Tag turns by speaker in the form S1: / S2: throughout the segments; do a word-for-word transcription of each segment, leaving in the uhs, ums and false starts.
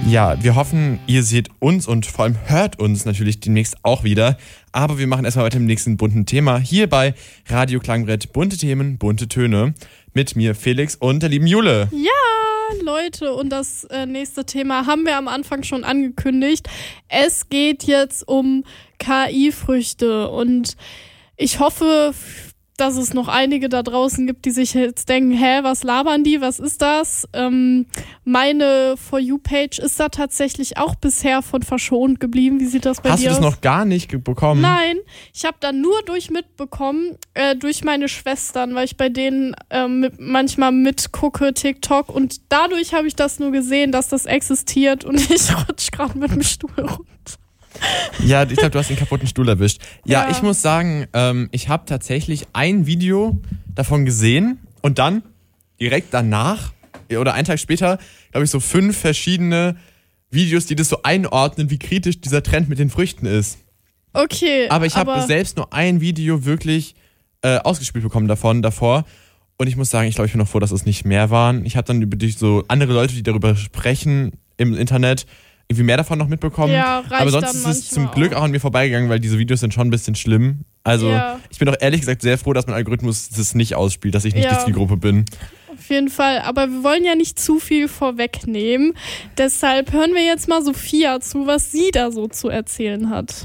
S1: Ja, wir hoffen, ihr seht uns und vor allem hört uns natürlich demnächst auch wieder. Aber wir machen erstmal weiter mit dem nächsten bunten Thema. Hier bei Radio Klangbrett, bunte Themen, bunte Töne. Mit mir Felix und der lieben Jule.
S2: Ja, Leute, und das äh, nächste Thema haben wir am Anfang schon angekündigt. Es geht jetzt um K I-Früchte und ich hoffe, dass es noch einige da draußen gibt, die sich jetzt denken, hä, was labern die, was ist das? Ähm, meine For You-Page ist da tatsächlich auch bisher von verschont geblieben. Wie sieht das bei
S1: Hast
S2: dir aus?
S1: Hast du das noch gar nicht ge- bekommen?
S2: Nein, ich habe da nur durch mitbekommen, äh, durch meine Schwestern, weil ich bei denen äh, mit, manchmal mitgucke, TikTok, und dadurch habe ich das nur gesehen, dass das existiert, und ich rutsch gerade mit dem Stuhl runter.
S1: Ja, ich glaube, du hast den kaputten Stuhl erwischt. Ja,
S2: Ja.
S1: ich muss sagen, ähm, ich habe tatsächlich ein Video davon gesehen und dann direkt danach oder einen Tag später, glaube ich, so fünf verschiedene Videos, die das so einordnen, wie kritisch dieser Trend mit den Früchten ist.
S2: Okay,
S1: Aber ich habe
S2: aber
S1: selbst nur ein Video wirklich äh, ausgespielt bekommen davon, davor. Und ich muss sagen, ich glaube, ich bin noch froh, dass es nicht mehr waren. Ich habe dann über die so andere Leute, die darüber sprechen im Internet, irgendwie mehr davon noch mitbekommen.
S2: Ja, reicht
S1: aber sonst
S2: dann
S1: ist es zum
S2: manchmal
S1: Glück auch an mir vorbeigegangen, weil diese Videos sind schon ein bisschen schlimm. Also
S2: Ja.
S1: ich bin doch ehrlich gesagt sehr froh, dass mein Algorithmus das nicht ausspielt, dass ich nicht
S2: Ja.
S1: die Zielgruppe bin.
S2: auf jeden Fall. Aber wir wollen ja nicht zu viel vorwegnehmen. Deshalb hören wir jetzt mal Sophia zu, was sie da so zu erzählen hat.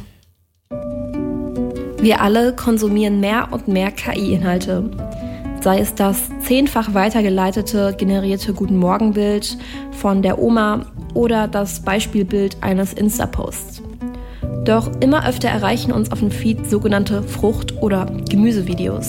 S3: Wir alle konsumieren mehr und mehr K I-Inhalte. Sei es das zehnfach weitergeleitete, generierte Guten Morgen-Bild von der Oma oder das Beispielbild eines Insta-Posts. Doch immer öfter erreichen uns auf dem Feed sogenannte Frucht- oder Gemüsevideos.